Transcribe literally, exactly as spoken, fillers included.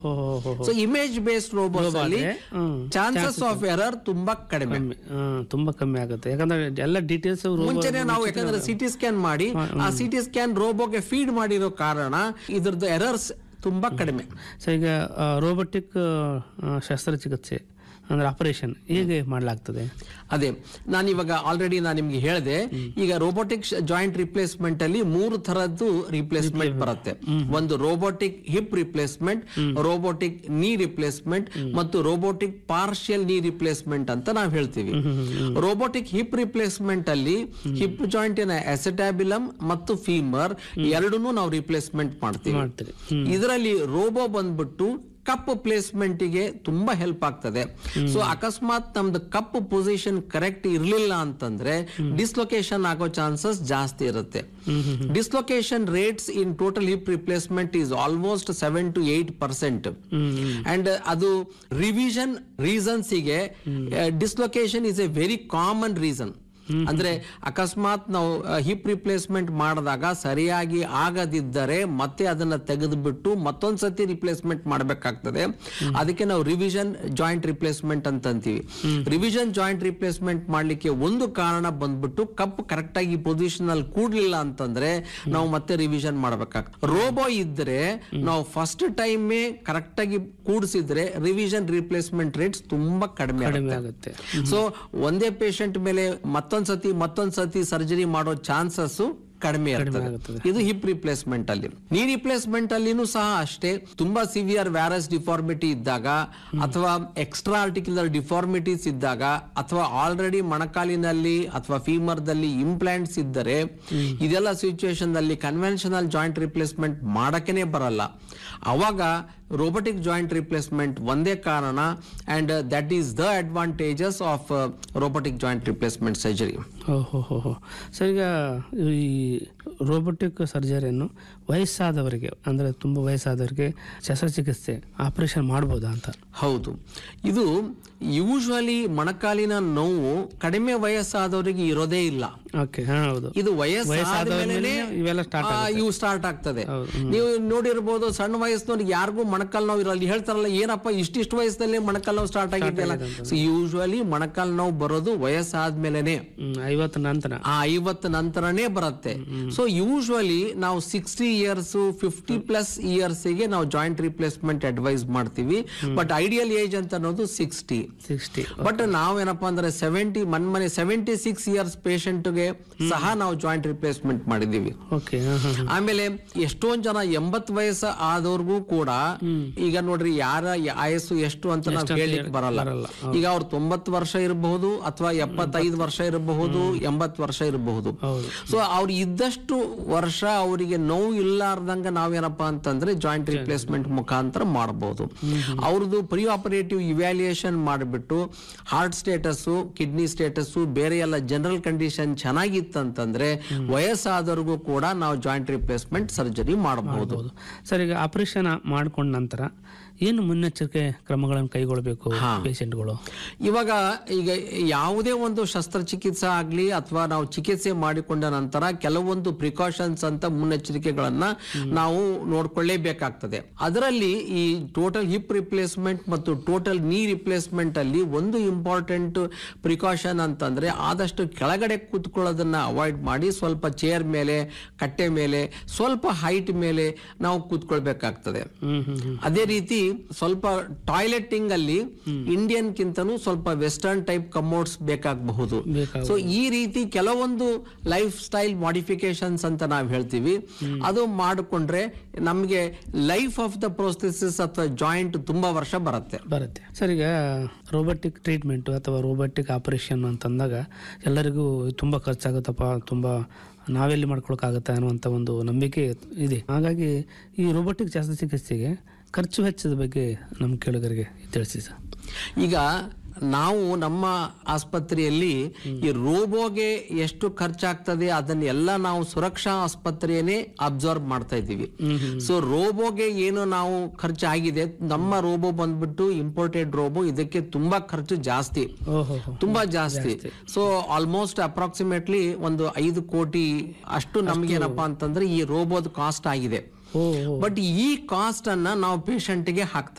So image based robots ಅಲ್ಲಿ chances of error ತುಂಬಾ ಕಡಿಮೆ, ತುಂಬಾ ಕಮ್ಮಿ ಆಗುತ್ತೆ. ಯಾಕಂದ್ರೆ ಎಲ್ಲ ಡೀಟೇಲ್ಸ್ ಮುಂಚೆನೆ ನಾವು ಯಾಕಂದ್ರೆ ಸಿಟಿ ಸ್ಕ್ಯಾನ್ ಮಾಡಿ ಆ ಸಿಟಿ ಸ್ಕ್ಯಾನ್ ರೋಬೋಗೆ ಫೀಡ್ ಮಾಡಿರೋ ಕಾರಣ ಇದ್ರದ್ದು ಎರರ್ಸ್ ತುಂಬಾ ಕಡಿಮೆ. ಸೊ ಈಗ ರೋಬೋಟಿಕ್ ಶಸ್ತ್ರಚಿಕಿತ್ಸೆ ಅಂದ್ರೆ ಆಪರೇಷನ್ ಹೇಗೆ ಮಾಡಲಾಗ್ತದೆ? ಅದೇ ನಾನು ಇವಾಗ ಆಲ್ರೆಡಿ ನಾನು ನಿಮ್ಗೆ ಹೇಳಿದೆ, ಈಗ ರೋಬೋಟಿಕ್ ಜಾಯಿಂಟ್ ರಿಪ್ಲೇಸ್ಮೆಂಟ್ ಅಲ್ಲಿ ಮೂರು ತರದ್ದು ರಿಪ್ಲೇಸ್ಮೆಂಟ್ ಬರುತ್ತೆ. ಒಂದು ರೋಬೋಟಿಕ್ ಹಿಪ್ ರಿಪ್ಲೇಸ್ಮೆಂಟ್, ರೋಬೋಟಿಕ್ ನೀ ರಿಪ್ಲೇಸ್ಮೆಂಟ್ ಮತ್ತು ರೋಬೋಟಿಕ್ ಪಾರ್ಷಿಯಲ್ ನೀ ರಿಪ್ಲೇಸ್ಮೆಂಟ್ ಅಂತ ನಾವು ಹೇಳ್ತೀವಿ. ರೋಬೋಟಿಕ್ ಹಿಪ್ ರಿಪ್ಲೇಸ್ಮೆಂಟ್ ಅಲ್ಲಿ ಹಿಪ್ ಜಾಯಿಂಟಿನ ಅಸೆಟಾಬಿಲಮ್ ಮತ್ತು ಫೀಮರ್ ಎರಡನ್ನೂ ನಾವು ರಿಪ್ಲೇಸ್ಮೆಂಟ್ ಮಾಡ್ತೀವಿ. ಇದರಲ್ಲಿ ರೋಬೋ ಬಂದ್ಬಿಟ್ಟು ಕಪ್ ಪ್ಲೇಸ್ಮೆಂಟ್ ಗೆ ತುಂಬಾ ಹೆಲ್ಪ್ ಆಗ್ತದೆ. ಸೊ ಅಕಸ್ಮಾತ್ ನಮ್ದು ಕಪ್ ಪೊಸಿಷನ್ ಕರೆಕ್ಟ್ ಇರ್ಲಿಲ್ಲ ಅಂತಂದ್ರೆ ಡಿಸ್ಲೊಕೇಶನ್ ಆಗೋ ಚಾನ್ಸಸ್ ಜಾಸ್ತಿ ಇರುತ್ತೆ. Dislocation rates in total hip replacement is almost seven to eight percent and ಅದು ರಿವಿಷನ್ ರೀಸನ್ಸ್ ಗೆ dislocation is A very common reason. ಅಂದ್ರೆ ಅಕಸ್ಮಾತ್ ನಾವು ಹಿಪ್ ರಿಪ್ಲೇಸ್ಮೆಂಟ್ ಮಾಡಿದಾಗ ಸರಿಯಾಗಿ ಆಗದಿದ್ದರೆ ಮತ್ತೆ ಅದನ್ನ ತೆಗೆದುಬಿಟ್ಟು ಮತ್ತೊಂದ್ಸತಿ ರಿಪ್ಲೇಸ್ಮೆಂಟ್ ಮಾಡಬೇಕಾಗ್ತದೆ. ಅದಕ್ಕೆ ನಾವು ರಿವಿಷನ್ ಜಾಯಿಂಟ್ ರಿಪ್ಲೇಸ್ಮೆಂಟ್ ಅಂತ ಅಂತೀವಿ. ರಿವಿಷನ್ ಜಾಯಿಂಟ್ ರಿಪ್ಲೇಸ್ಮೆಂಟ್ ಮಾಡ್ಲಿಕ್ಕೆ ಒಂದು ಕಾರಣ ಬಂದ್ಬಿಟ್ಟು ಕಪ್ ಕರೆಕ್ಟ್ ಆಗಿ ಪೊಸಿಷನ್ ಅಲ್ಲಿ ಕೂಡ್ಲಿಲ್ಲ ಅಂತಂದ್ರೆ ನಾವು ಮತ್ತೆ ರಿವಿಷನ್ ಮಾಡಬೇಕಾಗ್ತದೆ. ರೋಬೋ ಇದ್ರೆ ನಾವು ಫಸ್ಟ್ ಟೈಮ್ ಕರೆಕ್ಟ್ ಆಗಿ ಕೂಡಿಸಿದ್ರೆ ರಿವಿಷನ್ ರಿಪ್ಲೇಸ್ಮೆಂಟ್ ರೇಟ್ಸ್ ತುಂಬಾ ಕಡಿಮೆ ಆಗುತ್ತೆ. ಸೊ ಒಂದೇ ಪೇಷಂಟ್ ಮೇಲೆ ಮತ್ತೊಂದ್ ಸತಿ ಮತ್ತೊಂದ್ ಸತಿ ಸರ್ಜರಿ ಮಾಡೋ ಚಾನ್ಸಸ್ ಕಡಿಮೆ ಇರ್ತದೆ. ಇದು ಹಿಪ್ ರಿಪ್ಲೇಸ್ಮೆಂಟ್ ಅಲ್ಲಿ. ನೀ ರಿಪ್ಲೇಸ್ಮೆಂಟ್ ಅಲ್ಲಿನೂ ಸಹ ಅಷ್ಟೇ, ತುಂಬಾ ಸಿವಿಯರ್ ವ್ಯಾರಸ್ ಡಿಫಾರ್ಮಿಟಿ ಇದ್ದಾಗ ಅಥವಾ ಎಕ್ಸ್ಟ್ರಾ ಆರ್ಟಿಕ್ಯುಲರ್ ಡಿಫಾರ್ಮಿಟೀಸ್ ಇದ್ದಾಗ ಅಥವಾ ಆಲ್ರೆಡಿ ಮೊಣಕಾಲಿನಲ್ಲಿ ಅಥವಾ ಫೀಮರ್ ದಲ್ಲಿ ಇಂಪ್ಲಾಂಟ್ಸ್ ಇದ್ದರೆ ಇದೆಲ್ಲ ಸಿಚುವೇಶನ್ ದಲ್ಲಿ ಕನ್ವೆನ್ಷನಲ್ ಜಾಯಿಂಟ್ ರಿಪ್ಲೇಸ್ಮೆಂಟ್ ಮಾಡಕ್ಕೇನೆ ಬರಲ್ಲ. ಅವಾಗ ರೋಬೋಟಿಕ್ ಜಾಯಿಂಟ್ ರಿಪ್ಲೇಸ್ಮೆಂಟ್ ಒಂದೇ ಕಾರಣ and that is the advantages of robotic joint replacement surgery. Sir, ಈಗ ಈ ರೋಬೋಟಿಕ್ ಸರ್ಜರಿಯನ್ನು ವಯಸ್ಸಾದವರಿಗೆ ಅಂದ್ರೆ ತುಂಬಾ ವಯಸ್ಸಾದವರಿಗೆ ಶಸ್ತ್ರಚಿಕಿತ್ಸೆ ಆಪರೇಷನ್ ಮಾಡಬಹುದಾ ಅಂತ? ಹೌದು, ಇದು ಯೂಶುವಲಿ ಮೊಣಕಾಲಿನ ನೋವು ಕಡಿಮೆ ವಯಸ್ಸಾದವರಿಗೆ ಇರೋದೇ ಇಲ್ಲ. ಇದು ವಯಸ್ಸಾದ್ಮೇಲೆ ಇವು ಸ್ಟಾರ್ಟ್ ಆಗ್ತದೆ. ನೀವು ನೋಡಿರ್ಬೋದು, ಸಣ್ಣ ವಯಸ್ಸಿನವ್ರಿಗೆ ಯಾರಿಗೂ ಮೊಣಕಾಲ್ ನೋವು ಇರಲ್ಲ. ಹೇಳ್ತಾರಲ್ಲ, ಏನಪ್ಪ ಇಷ್ಟಿಷ್ಟು ವಯಸ್ಸಲ್ಲಿ ಮೊಣಕಾಲ್ ನೋವು ಸ್ಟಾರ್ಟ್ ಆಗಿದೆಯಲ್ಲ. ಯೂಶುವಲಿ ಮೊಣಕಾಲ್ ನೋವು ಬರೋದು ವಯಸ್ಸಾದ್ಮೇಲೆನೆ, ಐವತ್ತು ನಂತರ ಆ ಐವತ್ತು ನಂತರನೇ ಬರುತ್ತೆ. ಸೊ ಯೂಶುವಲಿ ನಾವು sixty years fifty plus years ಗೆ ನಾವು ಜಾಯಿಂಟ್ ರಿಪ್ಲೇಸ್ಮೆಂಟ್ ಅಡ್ವೈಸ್ ಮಾಡ್ತೀವಿ. ಬಟ್ ಐಡಿಯಲ್ ಏಜ್ ಅಂತ ಅನ್ನೋದು ಸಿಕ್ಸ್ಟಿ ಸಿಕ್ಸ್ಟಿ ಬಟ್ ನಾವೇನಪ್ಪಾ ಅಂದ್ರೆ ಸೆವೆಂಟಿ ಮನ್ ಮನೆ ಸೆವೆಂಟಿ ಸಿಕ್ಸ್ ಇಯರ್ಸ್ ಪೇಷಂಟ್ ಗೆ ಸಹ ನಾವು ಜಾಯಿಂಟ್ ರಿಪ್ಲೇಸ್ಮೆಂಟ್ ಮಾಡಿದೀವಿ. ಆಮೇಲೆ ಎಷ್ಟೊಂದ್ ಜನ ಎಂಬತ್ ವಯಸ್ಸು ಆದವ್ರಿಗೂ ಕೂಡ ಈಗ ನೋಡ್ರಿ, ಯಾರ ಆಯಸ್ಸು ಎಷ್ಟು ಅಂತ ನಾವು ಹೇಳಲಿಕ್ಕೆ ಬರಲ್ಲ. ಈಗ ಅವ್ರು ತೊಂಬತ್ತು ವರ್ಷ ಇರಬಹುದು ಅಥವಾ ಎಪ್ಪತ್ತೈದು ವರ್ಷ ಇರಬಹುದು, ಎಂಬತ್ ವರ್ಷ ಇರಬಹುದು. ಸೊ ಅವ್ರು ಇದ್ದಷ್ಟು ವರ್ಷ ಅವರಿಗೆ ನೋವು ಇಲ್ಲಾರ್ದಂಗ ನಾವೇನಪ್ಪಾ ಅಂತಂದ್ರೆ ಜಾಯಿಂಟ್ ರಿಪ್ಲೇಸ್ಮೆಂಟ್ ಮುಖಾಂತರ ಮಾಡಬಹುದು. ಅವ್ರದ್ದು ಪ್ರೀ ಆಪರೇಟಿವ್ ಇವ್ಯಾಲ್ಯೂಯೇಷನ್ ಮಾಡಿಬಿಟ್ಟು ಹಾರ್ಟ್ ಸ್ಟೇಟಸ್, ಕಿಡ್ನಿ ಸ್ಟೇಟಸ್, ಬೇರೆ ಎಲ್ಲ ಜನರಲ್ ಕಂಡೀಷನ್ ಚೆನ್ನಾಗಿತ್ತಂತಂದ್ರೆ ವಯಸ್ಸಾದವ್ರಿಗೂ ಕೂಡ ನಾವು ಜಾಯಿಂಟ್ ರಿಪ್ಲೇಸ್ಮೆಂಟ್ ಸರ್ಜರಿ ಮಾಡಬಹುದು. ಸರ್, ಈಗ ಆಪರೇಷನ್ ಮಾಡ್ಕೊಂಡ ನಂತರ ಏನು ಮುನ್ನೆಚ್ಚರಿಕೆ ಕ್ರಮಗಳನ್ನು ಕೈಗೊಳ್ಳಬೇಕು ಪೇಷಂಟ್ಗಳು? ಇವಾಗ ಈಗ ಯಾವುದೇ ಒಂದು ಶಸ್ತ್ರಚಿಕಿತ್ಸೆ ಆಗ್ಲಿ ಅಥವಾ ನಾವು ಚಿಕಿತ್ಸೆ ಮಾಡಿಕೊಂಡ ನಂತರ ಕೆಲವೊಂದು ಪ್ರಿಕಾಷನ್ಸ್ ಅಂತ ಮುನ್ನೆಚ್ಚರಿಕೆಗಳನ್ನ ನಾವು ನೋಡ್ಕೊಳ್ಳೇಬೇಕಾಗ್ತದೆ. ಅದರಲ್ಲಿ ಈ ಟೋಟಲ್ ಹಿಪ್ ರಿಪ್ಲೇಸ್ಮೆಂಟ್ ಮತ್ತು ಟೋಟಲ್ ನೀ ರಿಪ್ಲೇಸ್ಮೆಂಟ್ ಅಲ್ಲಿ ಒಂದು ಇಂಪಾರ್ಟೆಂಟ್ ಪ್ರಿಕಾಷನ್ ಅಂತಂದ್ರೆ ಆದಷ್ಟು ಕೆಳಗಡೆ ಕೂತ್ಕೊಳ್ಳೋದನ್ನ ಅವಾಯ್ಡ್ ಮಾಡಿ ಸ್ವಲ್ಪ ಚೇರ್ ಮೇಲೆ, ಕಟ್ಟೆ ಮೇಲೆ, ಸ್ವಲ್ಪ ಹೈಟ್ ಮೇಲೆ ನಾವು ಕೂತ್ಕೊಳ್ಬೇಕಾಗ್ತದೆ. ಅದೇ ರೀತಿ ಸ್ವಲ್ಪ ಟಾಯ್ಲೆಟಿಂಗ್ ಅಲ್ಲಿ ಇಂಡಿಯನ್ ಕಿಂತನೂ ಸ್ವಲ್ಪ ವೆಸ್ಟರ್ನ್ ಟೈಪ್ ಕಮೋಡ್ಸ್ ಬೇಕಾಗಬಹುದು. ಸೊ ಈ ರೀತಿ ಕೆಲವೊಂದು ಲೈಫ್ ಸ್ಟೈಲ್ ಮಾಡಿಫಿಕೇಶನ್ಸ್ ಅಂತ ನಾವು ಹೇಳ್ತೀವಿ, ಅದು ಮಾಡಿಕೊಂಡ್ರೆ ನಮ್ಗೆ ಲೈಫ್ ಆಫ್ ದ ಪ್ರೋಸೆಸಸ್ ಅಥವಾ ಜಾಯಿಂಟ್ ತುಂಬಾ ವರ್ಷ ಬರುತ್ತೆ ಬರುತ್ತೆ ಸರ್, ಈಗ ರೋಬೋಟಿಕ್ ಟ್ರೀಟ್ಮೆಂಟ್ ಅಥವಾ ರೋಬೋಟಿಕ್ ಆಪರೇಷನ್ ಅಂತಂದಾಗ ಎಲ್ಲರಿಗೂ ತುಂಬಾ ಖರ್ಚಾಗುತ್ತಪ್ಪ, ತುಂಬಾ ನಾವೆಲ್ಲಿ ಮಾಡ್ಕೊಳಕ್ಕಾಗತ್ತೆ ಅನ್ನುವಂಥ ಒಂದು ನಂಬಿಕೆ ಇದೆ. ಹಾಗಾಗಿ ಈ ರೋಬೋಟಿಕ್ ಶಸ್ತ್ರಚಿಕಿತ್ಸೆಗೆ ಖರ್ಚು ವೆಚ್ಚದ ಬಗ್ಗೆ ನಮ್ಮ ಕೇಳುಗರಿಗೆ ತಿಳಿಸಿ ಸರ್. ಈಗ ನಾವು ನಮ್ಮ ಆಸ್ಪತ್ರೆಯಲ್ಲಿ ಈ ರೋಬೋಗೆ ಎಷ್ಟು ಖರ್ಚಾಗ್ತದೆ ಅದನ್ನೆಲ್ಲ ನಾವು ಸುರಕ್ಷಾ ಆಸ್ಪತ್ರೆಯೇ ಅಬ್ಸರ್ವ್ ಮಾಡ್ತಾ ಇದ್ದೀವಿ. ಸೊ ರೋಬೋಗೆ ಏನು ನಾವು ಖರ್ಚು ಆಗಿದೆ, ನಮ್ಮ ರೋಬೋ ಬಂದ್ಬಿಟ್ಟು ಇಂಪೋರ್ಟೆಡ್ ರೋಬೋ, ಇದಕ್ಕೆ ತುಂಬಾ ಖರ್ಚು ಜಾಸ್ತಿ, ತುಂಬಾ ಜಾಸ್ತಿ. ಸೊ ಆಲ್ಮೋಸ್ಟ್ ಅಪ್ರಾಕ್ಸಿಮೇಟ್ಲಿ ಒಂದು ಐದು ಕೋಟಿ ಅಷ್ಟು ನಮ್ಗೆ ಏನಪ್ಪಾ ಅಂತಂದ್ರೆ ಈ ರೋಬೋದ್ ಕಾಸ್ಟ್ ಆಗಿದೆ. ಓ ಬಟ್ ಈ ಕಾಸ್ಟ್ ಅನ್ನ ನಾವು patient ಗೆ ಹಾಕ್ತಾ